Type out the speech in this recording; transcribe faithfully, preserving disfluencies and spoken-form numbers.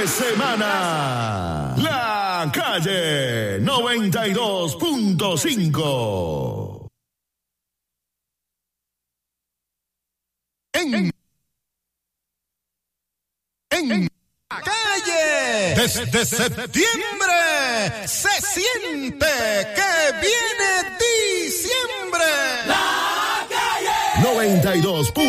de semana. La Calle noventa y dos punto cinco. En, en la calle, desde septiembre, se siente que viene diciembre. La Calle noventa y dos.